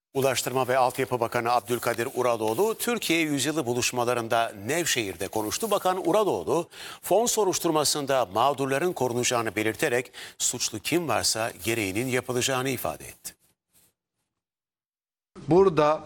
Ulaştırma ve Altyapı Bakanı Abdülkadir Uraloğlu, Türkiye Yüzyılı buluşmalarında Nevşehir'de konuştu. Bakan Uraloğlu, fon soruşturmasında mağdurların korunacağını belirterek suçlu kim varsa gereğinin yapılacağını ifade etti. Burada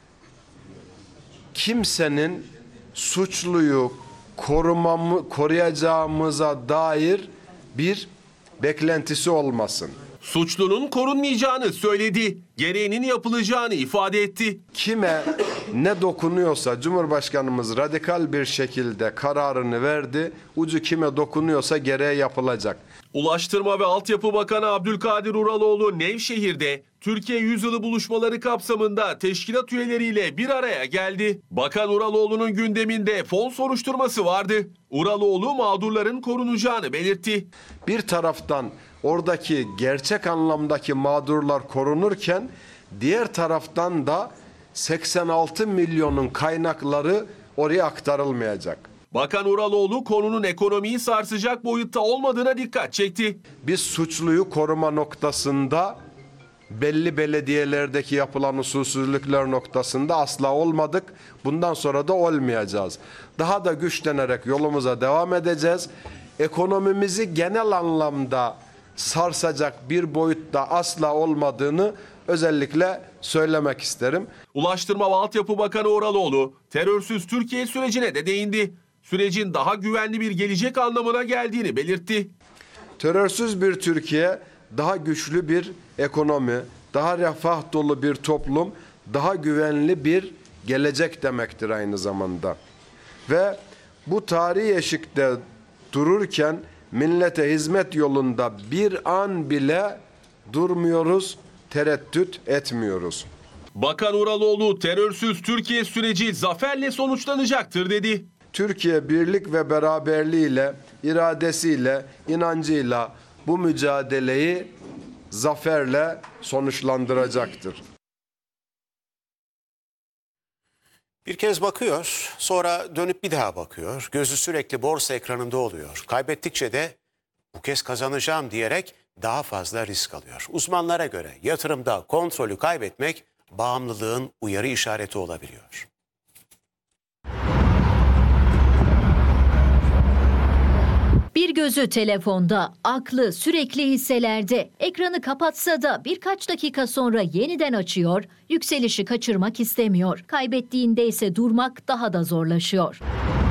kimsenin suçluyu koruyacağımıza dair bir beklentisi olmasın. Suçlunun korunmayacağını söyledi, gereğinin yapılacağını ifade etti. Kime ne dokunuyorsa Cumhurbaşkanımız radikal bir şekilde kararını verdi. Ucu kime dokunuyorsa gereği yapılacak. Ulaştırma ve Altyapı Bakanı Abdülkadir Uraloğlu Nevşehir'de Türkiye Yüzyılı buluşmaları kapsamında teşkilat üyeleriyle bir araya geldi. Bakan Uraloğlu'nun gündeminde fon soruşturması vardı. Uraloğlu mağdurların korunacağını belirtti. Bir taraftan oradaki gerçek anlamdaki mağdurlar korunurken diğer taraftan da 86 milyonun kaynakları oraya aktarılmayacak. Bakan Uraloğlu konunun ekonomiyi sarsacak boyutta olmadığına dikkat çekti. Biz suçluyu koruma noktasında belli belediyelerdeki yapılan usulsüzlükler noktasında asla olmadık. Bundan sonra da olmayacağız. Daha da güçlenerek yolumuza devam edeceğiz. Ekonomimizi genel anlamda sarsacak bir boyutta asla olmadığını özellikle söylemek isterim. Ulaştırma ve Altyapı Bakanı Uraloğlu terörsüz Türkiye sürecine de değindi. Sürecin daha güvenli bir gelecek anlamına geldiğini belirtti. Terörsüz bir Türkiye, daha güçlü bir ekonomi, daha refah dolu bir toplum, daha güvenli bir gelecek demektir aynı zamanda. Ve bu tarihi eşikte dururken millete hizmet yolunda bir an bile durmuyoruz, tereddüt etmiyoruz. Bakan Uraloğlu terörsüz Türkiye süreci zaferle sonuçlanacaktır dedi. Türkiye birlik ve beraberliğiyle, iradesiyle, inancıyla bu mücadeleyi zaferle sonuçlandıracaktır. Bir kez bakıyor, sonra dönüp bir daha bakıyor. Gözü sürekli borsa ekranında oluyor. Kaybettikçe de bu kez kazanacağım diyerek daha fazla risk alıyor. Uzmanlara göre yatırımda kontrolü kaybetmek bağımlılığın uyarı işareti olabiliyor. Bir gözü telefonda, aklı sürekli hisselerde. Ekranı kapatsa da birkaç dakika sonra yeniden açıyor, yükselişi kaçırmak istemiyor. Kaybettiğinde ise durmak daha da zorlaşıyor.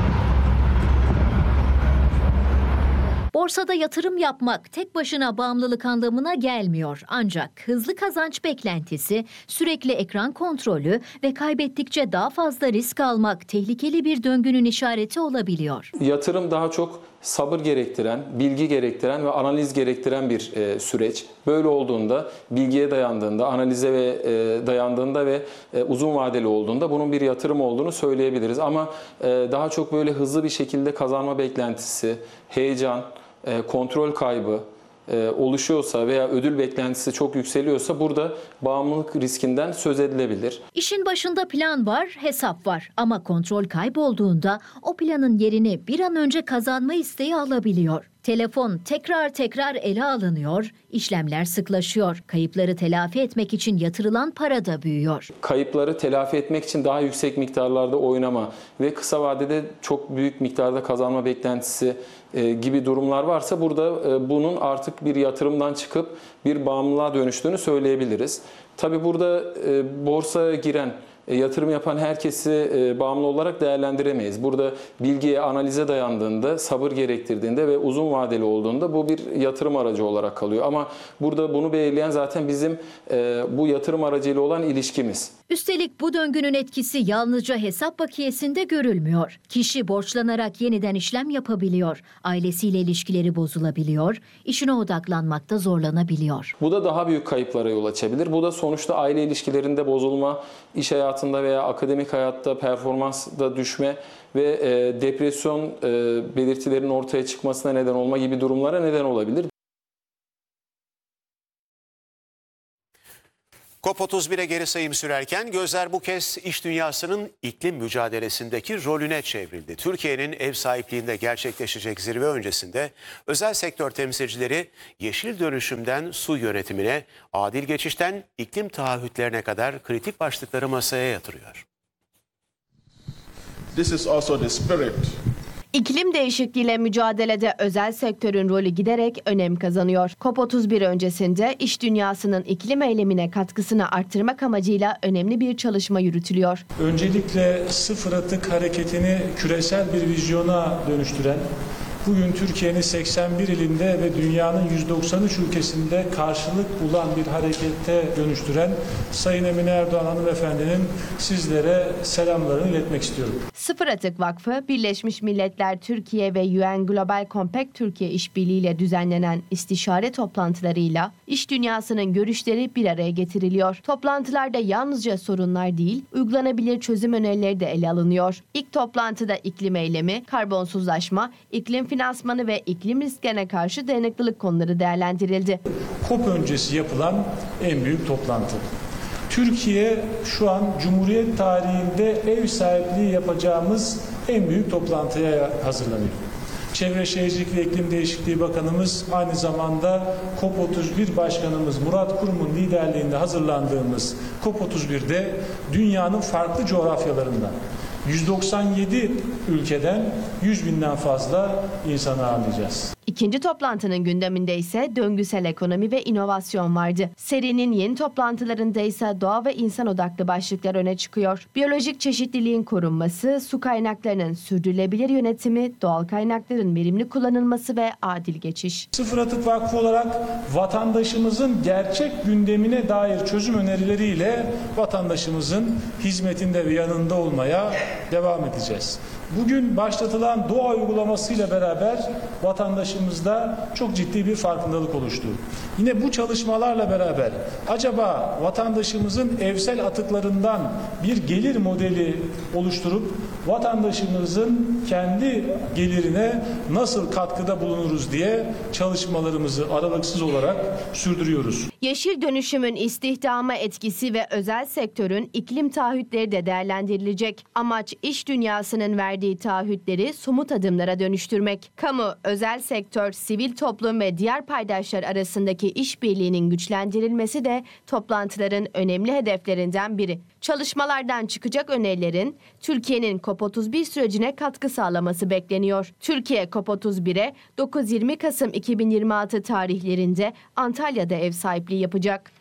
Borsada yatırım yapmak tek başına bağımlılık anlamına gelmiyor. Ancak hızlı kazanç beklentisi, sürekli ekran kontrolü ve kaybettikçe daha fazla risk almak tehlikeli bir döngünün işareti olabiliyor. Yatırım daha çok sabır gerektiren, bilgi gerektiren ve analiz gerektiren bir süreç. Böyle olduğunda, bilgiye dayandığında, analize dayandığında ve uzun vadeli olduğunda bunun bir yatırım olduğunu söyleyebiliriz. Ama daha çok böyle hızlı bir şekilde kazanma beklentisi, heyecan, kontrol kaybı oluşuyorsa veya ödül beklentisi çok yükseliyorsa burada bağımlılık riskinden söz edilebilir. İşin başında plan var, hesap var ama kontrol kaybolduğunda o planın yerini bir an önce kazanma isteği alabiliyor. Telefon tekrar ele alınıyor, işlemler sıklaşıyor. Kayıpları telafi etmek için yatırılan para da büyüyor. Kayıpları telafi etmek için daha yüksek miktarlarda oynama ve kısa vadede çok büyük miktarda kazanma beklentisi gibi durumlar varsa burada bunun artık bir yatırımdan çıkıp bir bağımlılığa dönüştüğünü söyleyebiliriz. Tabii burada borsaya giren, yatırım yapan herkesi bağımlı olarak değerlendiremeyiz. Burada bilgiye, analize dayandığında, sabır gerektirdiğinde ve uzun vadeli olduğunda bu bir yatırım aracı olarak kalıyor. Ama burada bunu belirleyen zaten bizim bu yatırım aracıyla olan ilişkimiz. Üstelik bu döngünün etkisi yalnızca hesap bakiyesinde görülmüyor. Kişi borçlanarak yeniden işlem yapabiliyor. Ailesiyle ilişkileri bozulabiliyor. İşine odaklanmakta zorlanabiliyor. Bu da daha büyük kayıplara yol açabilir. Bu da sonuçta aile ilişkilerinde bozulma, iş hayatında veya akademik hayatta performansta düşme ve depresyon belirtilerinin ortaya çıkmasına neden olma gibi durumlara neden olabilir. COP31'e geri sayım sürerken gözler bu kez iş dünyasının iklim mücadelesindeki rolüne çevrildi. Türkiye'nin ev sahipliğinde gerçekleşecek zirve öncesinde özel sektör temsilcileri yeşil dönüşümden su yönetimine, adil geçişten iklim taahhütlerine kadar kritik başlıkları masaya yatırıyor. This is also the spirit. İklim değişikliğiyle mücadelede özel sektörün rolü giderek önem kazanıyor. COP31 öncesinde iş dünyasının iklim eylemine katkısını arttırmak amacıyla önemli bir çalışma yürütülüyor. Öncelikle sıfır atık hareketini küresel bir vizyona dönüştüren, bugün Türkiye'nin 81 ilinde ve dünyanın 193 ülkesinde karşılık bulan bir harekete dönüştüren Sayın Emine Erdoğan hanımefendinin sizlere selamlarını iletmek istiyorum. Sıfır Atık Vakfı, Birleşmiş Milletler Türkiye ve UN Global Compact Türkiye işbirliğiyle düzenlenen istişare toplantılarıyla iş dünyasının görüşleri bir araya getiriliyor. Toplantılarda yalnızca sorunlar değil, uygulanabilir çözüm önerileri de ele alınıyor. İlk toplantıda iklim eylemi, karbonsuzlaşma, iklim finansmanı ve iklim risklerine karşı dayanıklılık konuları değerlendirildi. COP öncesi yapılan en büyük toplantı. Türkiye şu an Cumhuriyet tarihinde ev sahipliği yapacağımız en büyük toplantıya hazırlanıyor. Çevre Şehircilik ve İklim Değişikliği Bakanımız, aynı zamanda COP31 Başkanımız Murat Kurum'un liderliğinde hazırlandığımız COP31'de dünyanın farklı coğrafyalarından 197 ülkeden 100 binden fazla insanı ağırlayacağız. İkinci toplantının gündeminde ise döngüsel ekonomi ve inovasyon vardı. Serinin yeni toplantılarında ise doğa ve insan odaklı başlıklar öne çıkıyor. Biyolojik çeşitliliğin korunması, su kaynaklarının sürdürülebilir yönetimi, doğal kaynakların verimli kullanılması ve adil geçiş. Sıfır Atık Vakfı olarak vatandaşımızın gerçek gündemine dair çözüm önerileriyle vatandaşımızın hizmetinde ve yanında olmaya devam edeceğiz. Bugün başlatılan doğa uygulamasıyla beraber vatandaşımızda çok ciddi bir farkındalık oluştu. Yine bu çalışmalarla beraber acaba vatandaşımızın evsel atıklarından bir gelir modeli oluşturup vatandaşımızın kendi gelirine nasıl katkıda bulunuruz diye çalışmalarımızı aralıksız olarak sürdürüyoruz. Yeşil dönüşümün istihdama etkisi ve özel sektörün iklim taahhütleri de değerlendirilecek. Amaç iş dünyasının verdiği taahhütleri somut adımlara dönüştürmek. Kamu, özel sektör, sivil toplum ve diğer paydaşlar arasındaki işbirliğinin güçlendirilmesi de toplantıların önemli hedeflerinden biri. Çalışmalardan çıkacak önerilerin Türkiye'nin COP31 sürecine katkı sağlaması bekleniyor. Türkiye COP31'e 9-20 Kasım 2026 tarihlerinde Antalya'da ev sahipliği yapacak.